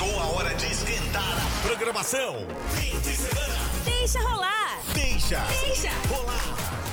Chegou a hora de esquentar a programação. Fim de semana. Deixa rolar. Deixa rolar.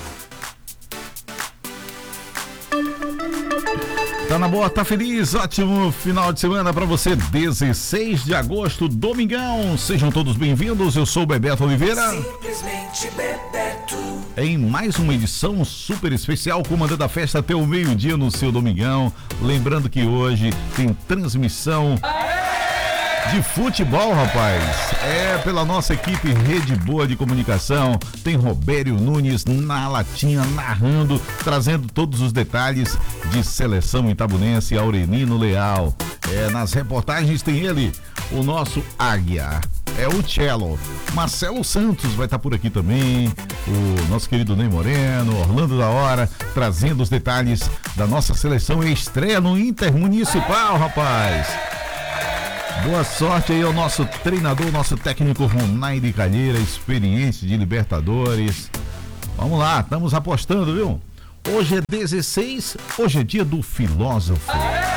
Tá na boa, tá feliz, ótimo final de semana pra você, 16 de agosto, domingão. Sejam todos bem-vindos, eu sou o Bebeto Oliveira. Simplesmente Bebeto. Em mais uma edição super especial, comandando a festa até o meio-dia no seu domingão. Lembrando que hoje tem transmissão de futebol, rapaz. É pela nossa equipe Rede Boa de Comunicação. Tem Robério Nunes na latinha, narrando, trazendo todos os detalhes de seleção itabunense, Aurelino Leal. Nas reportagens tem ele, o nosso Águia. É o Cello. Marcelo Santos vai estar por aqui também. O nosso querido Ney Moreno, Orlando da Hora, trazendo os detalhes da nossa seleção e estreia no Intermunicipal, rapaz. Boa sorte aí ao nosso treinador, nosso técnico Ronaide Calheira, experiente de Libertadores. Vamos lá, estamos apostando, viu? Hoje é 16, hoje é dia do filósofo.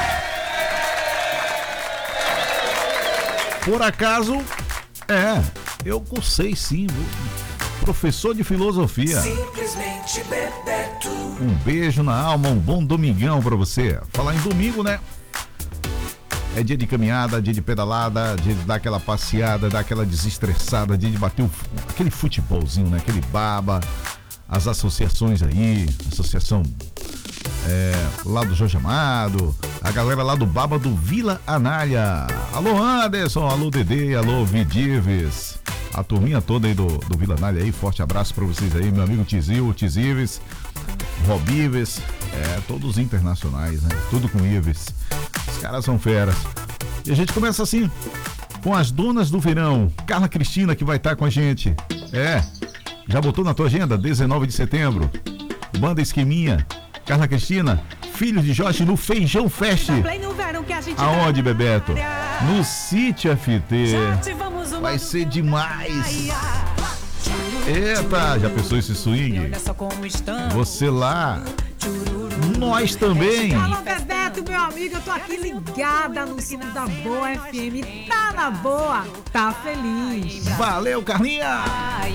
Por acaso, eu cursei sim, viu? Professor de filosofia. Simplesmente Bebeto. Um beijo na alma, um bom domingão pra você. Falar em domingo, né? É dia de caminhada, dia de pedalada, dia de dar aquela passeada, dar aquela desestressada, dia de bater aquele futebolzinho, né? Aquele baba. As associações aí, associação lá do Jorge Amado, a galera lá do Baba do Vila Anália. Alô Anderson, alô Dedê, alô Vidives, a turminha toda aí do Vila Anália aí, forte abraço pra vocês aí, meu amigo Tizil, Tizives, Robives, todos internacionais, né? Tudo com Ives. Os caras são feras. E a gente começa assim, com as donas do verão. Carla Cristina, que vai estar com a gente. Já botou na tua agenda? 19 de setembro. Banda Esqueminha. Carla Cristina, filho de Jorge, no Feijão Fest. Aonde, Bebeto? No Sítio FT. Vai ser demais. Eita, já pensou esse swing? Você lá. Nós também. Alô, Bebeto, meu amigo, eu tô aqui ligada no som da Boa FM. Tá na boa, tá feliz. Valeu, Carlinha.